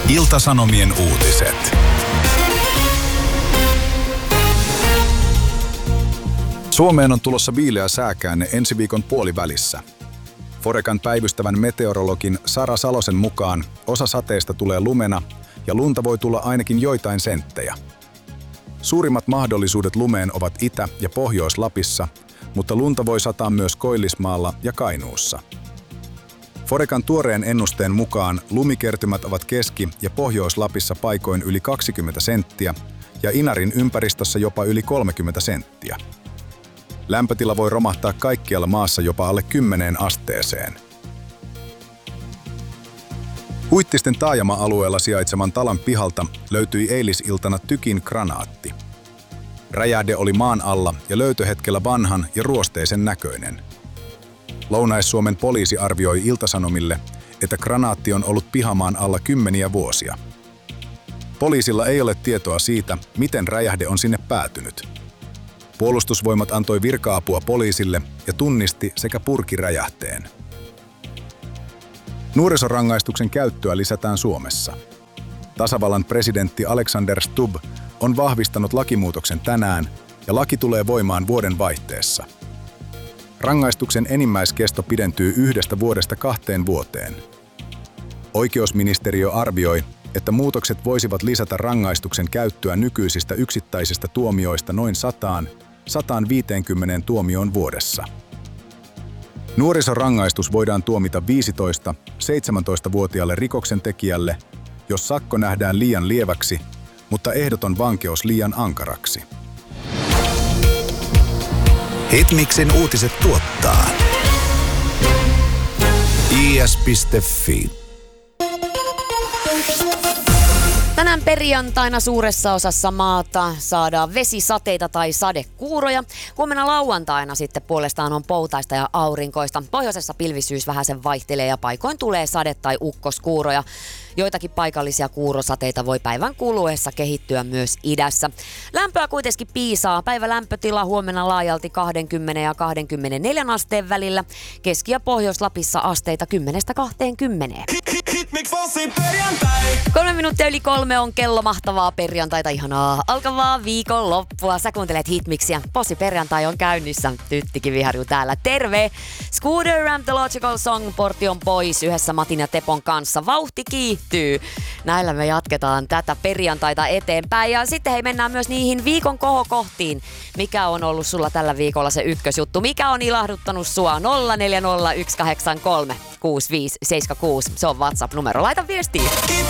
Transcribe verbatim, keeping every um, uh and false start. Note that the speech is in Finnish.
Ilta-Sanomien uutiset. Suomeen on tulossa viileä sääkäänne ensi viikon puolivälissä. Forecan päivystävän meteorologin Sara Salosen mukaan osa sateesta tulee lumena ja lunta voi tulla ainakin joitain senttejä. Suurimmat mahdollisuudet lumeen ovat Itä- ja Pohjois-Lapissa, mutta lunta voi sataa myös Koillismaalla ja Kainuussa. Forecan tuoreen ennusteen mukaan lumikertymät ovat Keski- ja Pohjois-Lapissa paikoin yli kaksikymmentä senttiä ja Inarin ympäristössä jopa yli kolmekymmentä senttiä. Lämpötila voi romahtaa kaikkialla maassa jopa alle kymmeneen asteeseen. Huittisten taajama-alueella sijaitseman talan pihalta löytyi eilisiltana tykin granaatti. Räjähde oli maan alla ja löytöhetkellä vanhan ja ruosteisen näköinen. Lounais-Suomen poliisi arvioi Ilta-Sanomille, että granaatti on ollut pihamaan alla kymmeniä vuosia. Poliisilla ei ole tietoa siitä, miten räjähde on sinne päätynyt. Puolustusvoimat antoi virka-apua poliisille ja tunnisti sekä purki räjähteen. Nuorisorangaistuksen käyttöä lisätään Suomessa. Tasavallan presidentti Alexander Stubb on vahvistanut lakimuutoksen tänään ja laki tulee voimaan vuoden vaihteessa. Rangaistuksen enimmäiskesto pidentyy yhdestä vuodesta kahteen vuoteen. Oikeusministeriö arvioi, että muutokset voisivat lisätä rangaistuksen käyttöä nykyisistä yksittäisistä tuomioista noin sataan sataanviiteenkymmeneen tuomioon vuodessa. Nuorisorangaistus voidaan tuomita viisitoista–seitsemäntoista-vuotiaalle rikoksentekijälle, jos sakko nähdään liian lieväksi, mutta ehdoton vankeus liian ankaraksi. Hitmixin uutiset tuottaa i s piste f i. Tänään perjantaina suuressa osassa maata saadaan vesisateita tai sadekuuroja. Huomenna lauantaina sitten puolestaan on poutaista ja aurinkoista. Pohjoisessa pilvisyys vähäsen vaihtelee ja paikoin tulee sade- tai ukkoskuuroja. Joitakin paikallisia kuurosateita voi päivän kuluessa kehittyä myös idässä. Lämpöä kuitenkin piisaa. Päivä lämpötila huomenna laajalti kaksikymmentä ja kaksikymmentäneljä asteen välillä. Keski- ja Pohjois-Lapissa asteita kymmenestä kahteenkymmeneen. Kolme minuuttia yli kolme on kello. Mahtavaa perjantaita, ihanaa alkavaa viikon loppua. Sä kuuntelet Hitmixiä. Posi perjantai on käynnissä. Tytti Kiviharju täällä. Terve! Scooter Ram The Logical Song -portti on pois yhdessä Matin ja Tepon kanssa. Vauhti kiihtyy. Näillä me jatketaan tätä perjantaita eteenpäin. Ja sitten hei, mennään myös niihin viikon kohokohtiin. Mikä on ollut sulla tällä viikolla se ykkösjuttu? Mikä on ilahduttanut sua? nolla neljä nolla yksi kahdeksan kolme kuusi viisi seitsemän kuusi. Se on WhatsApp-numero. Laita viestiä.